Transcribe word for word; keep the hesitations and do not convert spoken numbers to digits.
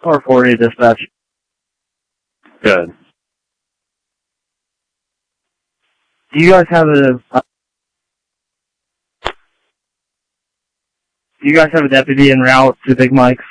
Car forty dispatch. Good. Do you guys have a... Uh, do you guys have a deputy en route to Big Mike's?